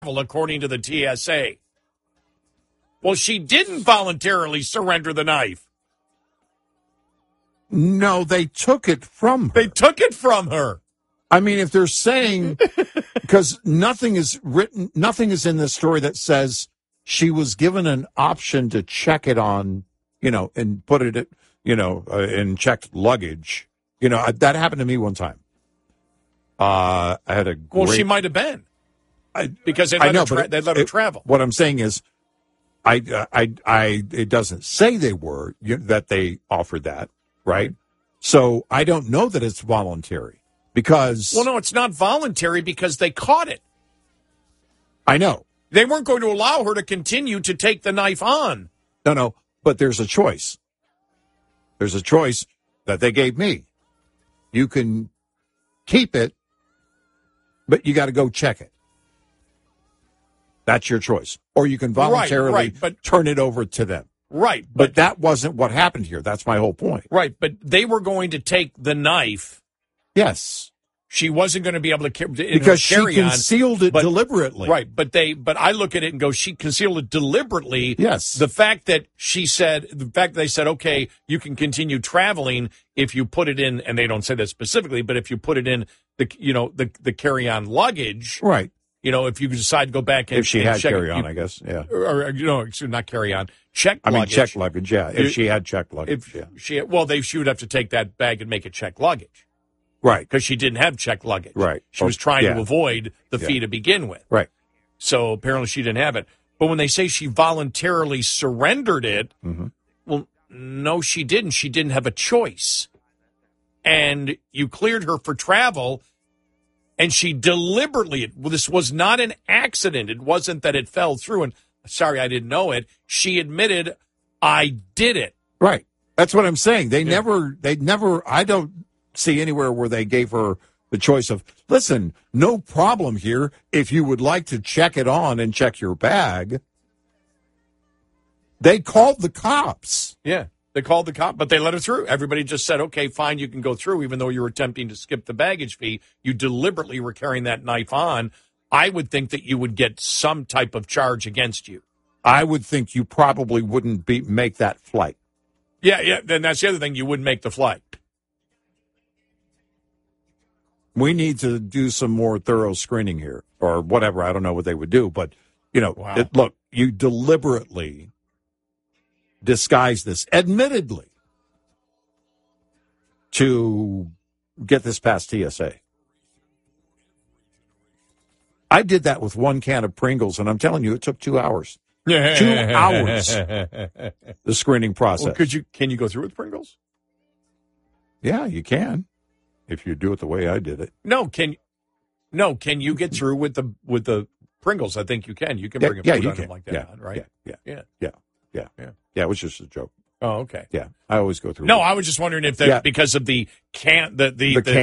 according to the TSA. Well, she didn't voluntarily surrender the knife. No, they took it from her. They took it from her. I mean, if they're saying, because nothing is written, nothing is in this story that says she was given an option to check it on, and put it, in checked luggage. That happened to me one time. I had a great... Well, she might have been. Because they let her travel. What I'm saying is, it doesn't say that they offered that, right? So I don't know that it's voluntary. Because... Well, no, it's not voluntary because they caught it. I know. They weren't going to allow her to continue to take the knife on. No, but there's a choice. There's a choice that they gave me. You can keep it, but you got to go check it. That's your choice. Or you can voluntarily turn it over to them. Right. But that wasn't what happened here. That's my whole point. Right, but they were going to take the knife. Yes. She wasn't going to be able to carry because she concealed it deliberately. Right, but I look at it and go, she concealed it deliberately. Yes. The fact that they said, okay, you can continue traveling if you put it in, and they don't say that specifically, but if you put it in the carry-on luggage. Right. If you decide to go back and if she had check carry-on, I guess, yeah. Or not carry-on, check luggage. I mean, check luggage, yeah. If she had checked luggage, she would have to take that bag and make it check luggage. Right. Because she didn't have checked luggage. Right. She was trying to avoid the fee to begin with. Right. So apparently she didn't have it. But when they say she voluntarily surrendered it, well, no, she didn't. She didn't have a choice. And you cleared her for travel, and she deliberately, this was not an accident. It wasn't that it fell through, and sorry, I didn't know it. She admitted, I did it. Right. That's what I'm saying. They never, I don't see anywhere where they gave her the choice of, listen, no problem here. If you would like to check it on and check your bag. They called the cops. Yeah, they called the cop, but they let her through. Everybody just said, okay, fine, you can go through, even though you were attempting to skip the baggage fee. You deliberately were carrying that knife on. I would think that you would get some type of charge against you. I would think you probably wouldn't make that flight. Yeah, then that's the other thing. You wouldn't make the flight. We need to do some more thorough screening here, or whatever. I don't know what they would do, but, wow. Look, you deliberately disguise this, admittedly, to get this past TSA. I did that with one can of Pringles, and I'm telling you, it took 2 hours. 2 hours, the screening process. Well, can you go through with Pringles? Yeah, you can. If you do it the way I did it. Can you get through with the Pringles? I think you can. You can bring a food item like that on, right? Yeah. It was just a joke. Oh, okay. Yeah, I always go through. No, I was just wondering if because of the canister.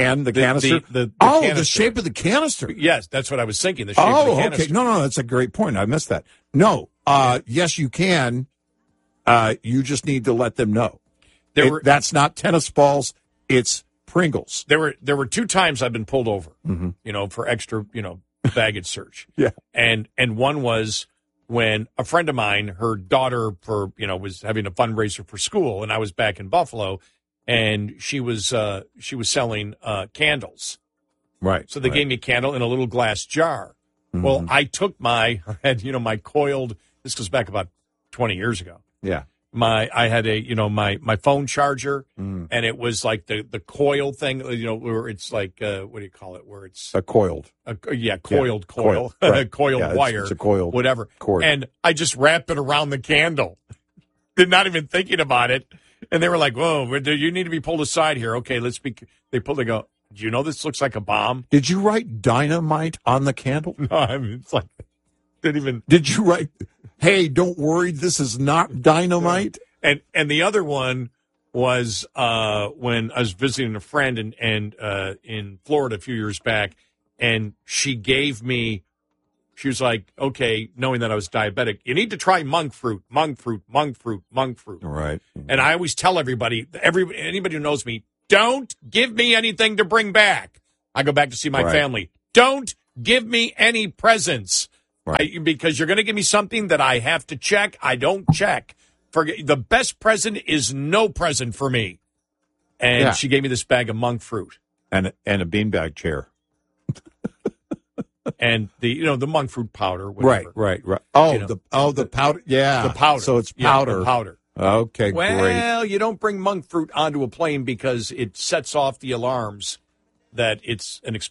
The shape of the canister. Yes, that's what I was thinking. The shape of the canister. Okay. No, that's a great point. I missed that. No, yes, you can. You just need to let them know. That's not tennis balls. It's Pringles. There were 2 times I've been pulled over, for extra, baggage search. Yeah. And one was when a friend of mine, her daughter was having a fundraiser for school, and I was back in Buffalo, and she was selling candles. Right. So they gave me a candle in a little glass jar. Mm-hmm. Well, I took my coiled, this goes back about 20 years ago. Yeah. I had my phone charger, and it was like the coil thing, where it's like, what do you call it? Where it's a coiled. Coiled coil, right. Coiled wire. It's a coil, whatever. Cord. And I just wrapped it around the candle. They're not even thinking about it. And they were like, whoa, you need to be pulled aside here. Okay, they go, do you know this looks like a bomb? Did you write dynamite on the candle? No, I mean, it's like, Did you write, hey, don't worry, this is not dynamite? And the other one was when I was visiting a friend in Florida a few years back, and she was like, okay, knowing that I was diabetic, you need to try monk fruit. Right. And I always tell everybody, anybody who knows me, don't give me anything to bring back. I go back to see my family. Don't give me any presents. Right. Because you're going to give me something that I have to check. I don't check. The best present is no present for me. And she gave me this bag of monk fruit and a beanbag chair. And the monk fruit powder. Whatever. Right. Oh, the powder. Yeah, the powder. So it's powder. Yeah, the powder. Okay, great. Well, you don't bring monk fruit onto a plane because it sets off the alarms that it's an